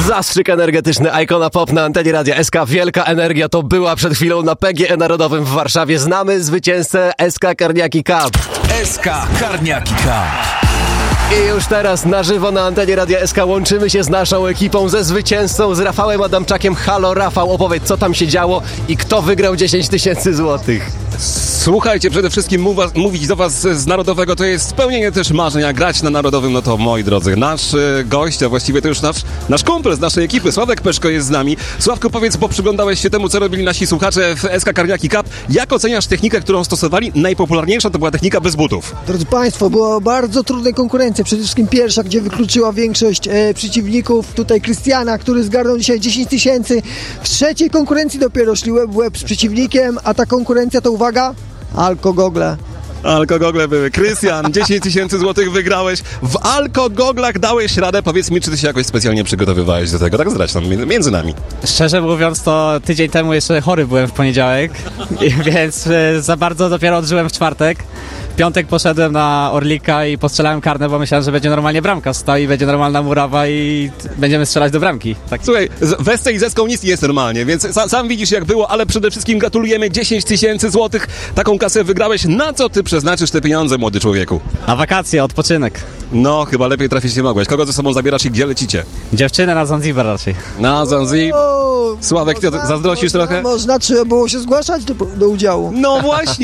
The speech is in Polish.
Zastrzyk energetyczny Icona Pop na antenie Radia SK. Wielka energia to była przed chwilą na PGE Narodowym w Warszawie. Znamy zwycięzcę SK Karniaki Cup. SK Karniaki Cup. I już teraz na żywo na antenie Radia SK łączymy się z naszą ekipą, ze zwycięzcą, z Rafałem Adamczakiem. Halo Rafał, opowiedz, co tam się działo i kto wygrał 10 000 złotych. Słuchajcie, przede wszystkim mówić do was z Narodowego to jest spełnienie też marzenia. Grać na Narodowym, no to moi drodzy, nasz gość, a właściwie to już nasz kumpel z naszej ekipy, Sławek Peszko jest z nami. Sławku, powiedz, bo przyglądałeś się temu, co robili nasi słuchacze w SK Karniaki Cup. Jak oceniasz technikę, którą stosowali? Najpopularniejsza to była technika bez butów. Drodzy Państwo, była bardzo trudna konkurencja. Przede wszystkim pierwsza, gdzie wykluczyła większość przeciwników. Tutaj Krystiana, który zgarnął dzisiaj 10 000. W trzeciej konkurencji dopiero szli łeb w łeb z przeciwnikiem, a ta konkurencja to, uwaga, alkogogle. Alkogogle były. Krystian, 10 000 złotych wygrałeś. W alkogoglach dałeś radę. Powiedz mi, czy ty się jakoś specjalnie przygotowywałeś do tego? Tak zdradź tam między nami. Szczerze mówiąc, to tydzień temu jeszcze chory byłem w poniedziałek, więc za bardzo dopiero odżyłem w czwartek. W piątek poszedłem na Orlika i postrzelałem karne, bo myślałem, że będzie normalnie bramka stoi, będzie normalna murawa i będziemy strzelać do bramki. Tak. Słuchaj, w SC i zeską nic nie jest normalnie, więc sam widzisz, jak było, ale przede wszystkim gratulujemy. 10 000 złotych. Taką kasę wygrałeś. Na co ty przeznaczysz te pieniądze, młody człowieku? Na wakacje, odpoczynek. No, chyba lepiej trafić nie mogłeś. Kogo ze sobą zabierasz i gdzie lecicie? Dziewczynę na Zanzibar raczej. Na Zanzibar. O, Sławek, ty zazdrościsz trochę? Można, trzeba było się zgłaszać do udziału. No właśnie.